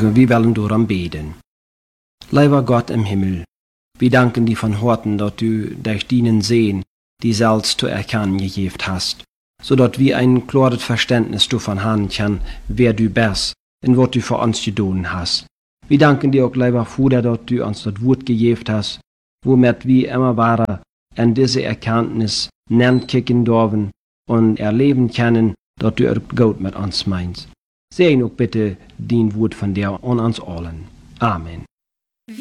Wir wollen darum beten. Lieber Gott im Himmel, wir danken dir von Herzen, dass du durch deinen Sehen die selbst zu erkennen gegeben hast, so dass wir ein klares Verständnis davon haben können, wer du bist und was du für uns getan hast. Wir danken dir auch, lieber Vater, dass du uns das Wort gegeben hast, womit wir immer weiter an diese Erkenntnis kicken dürfen und erleben können, dass du gut mit uns meinst. Segne auch bitte dein Wort von dir und uns allen. Amen.